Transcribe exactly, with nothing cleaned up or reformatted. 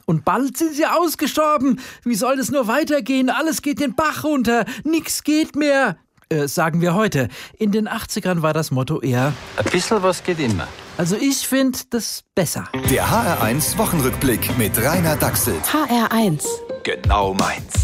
Und bald sind sie ausgestorben. Wie soll das nur weitergehen? Alles geht den Bach runter. Nix geht mehr. Äh, sagen wir heute. In den achtzigern war das Motto eher: Ein bisschen was geht immer. Also ich finde das besser. Der H R eins Wochenrückblick mit Rainer Dachselt. H R eins. Genau meins.